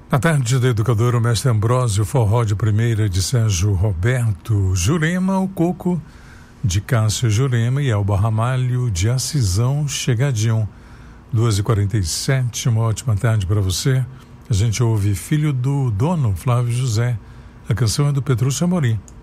Na tarde da Educadora, o mestre Ambrósio, forró de primeira de Sérgio Roberto, Jurema, o Coco de Cássio Jurema e Elba Ramalho de Acisão Chegadinho. 2h47, uma ótima tarde para você. A gente ouve Filho do Dono, Flávio José. A canção é do Petrúcio Amorim.